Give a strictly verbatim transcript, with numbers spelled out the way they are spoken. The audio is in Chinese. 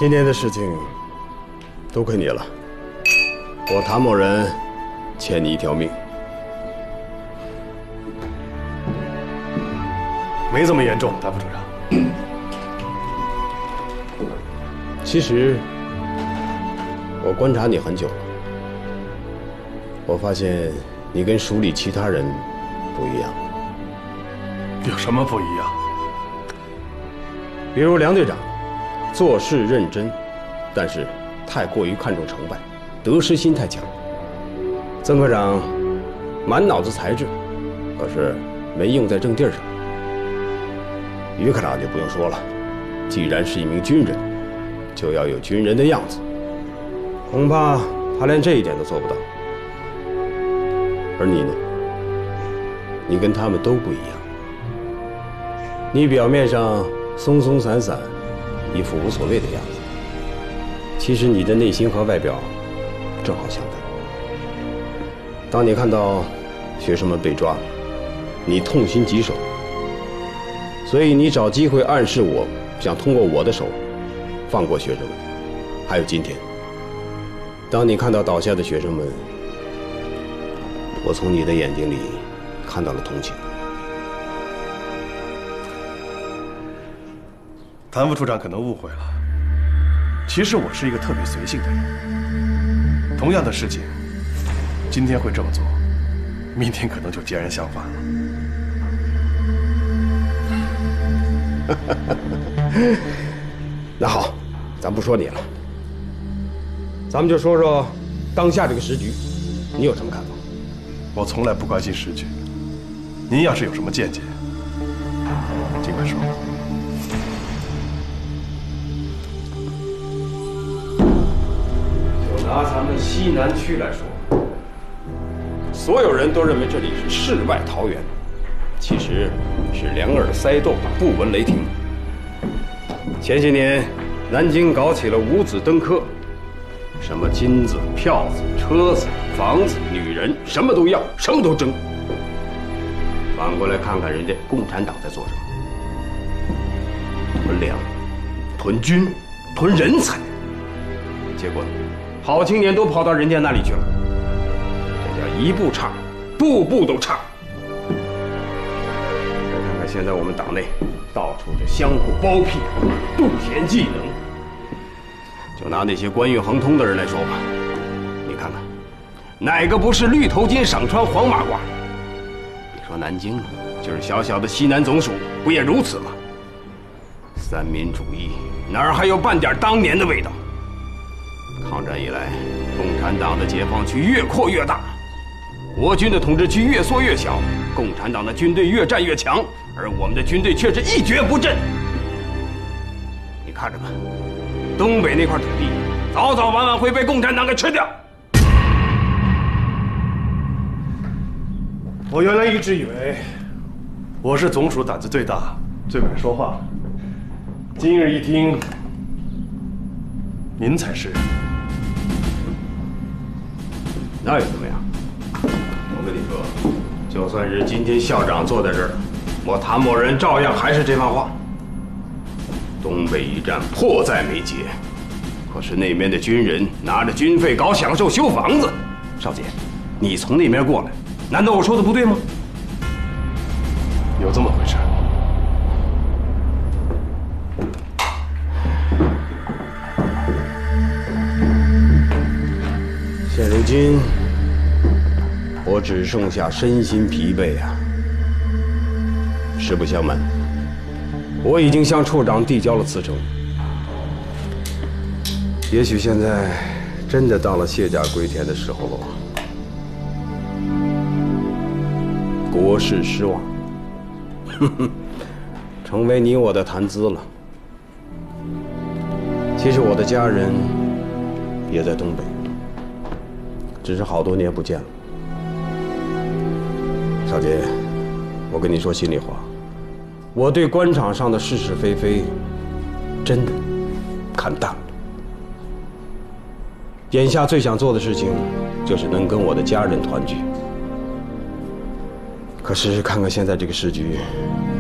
今天的事情都亏你了，我谭某人欠你一条命。 没这么严重，谭副处长。 其实我观察你很久了，我发现你跟署里其他人不一样。 有什么不一样？ 比如梁队长，做事认真，但是太过于看重成败，得失心太强。曾科长满脑子才智，可是没用在正地上。于科长就不用说了，既然是一名军人，就要有军人的样子，恐怕他连这一点都做不到。而你呢？你跟他们都不一样。你表面上松松散散，一副无所谓的样子，其实你的内心和外表正好相反。当你看到学生们被抓，你痛心疾首，所以你找机会暗示我，想通过我的手放过学生们。还有今天，当你看到倒下的学生们，我从你的眼睛里看到了同情。 谭副处长可能误会了，其实我是一个特别随性的人。同样的事情，今天会这么做，明天可能就截然相反了。那好，咱不说你了，咱们就说说当下这个时局，你有什么看法？ 我从来不关心时局，您要是有什么见解，尽管说。 就拿咱们西南区来说，所有人都认为这里是世外桃源，其实是两耳塞动，不闻雷霆。前些年，南京搞起了五子登科，什么金子、票子、车子、房子、女人，什么都要，什么都争。反过来看看人家共产党在做什么：囤粮、囤军、囤人才。结果，好青年都跑到人家那里去了，这叫一步差，步步都差。再看看现在我们党内，到处是相互包庇、妒贤技能。就拿那些官运亨通的人来说吧，你看看，哪个不是绿头巾赏穿黄马褂？你说南京呢，就是小小的西南总署，不也如此吗？三民主义哪儿还有半点当年的味道？抗战以来，共产党的解放区越扩越大，国军的统治区越缩越小，共产党的军队越战越强，而我们的军队却是一蹶不振。你看着吧，东北那块土地，早早晚晚会被共产党给吃掉。 我原来一直以为我是总署胆子最大、最敢说话，今日一听，您才是。 那又怎么样？我跟你说，就算是今天校长坐在这儿，我谭某人照样还是这番话。东北一战迫在眉睫，可是那边的军人拿着军费搞享受修房子。少杰，你从那边过来，难道我说的不对吗？ 有这么回事。 现如今，我只剩下身心疲惫啊。实不相瞒，我已经向处长递交了辞呈。也许现在真的到了卸甲归田的时候了。国事失望，哼哼，成为你我的谈资了。其实我的家人也在东北，只是好多年不见了。小杰，我跟你说心里话，我对官场上的是是非非，真的看淡了。眼下最想做的事情，就是能跟我的家人团聚。可是看看现在这个时局，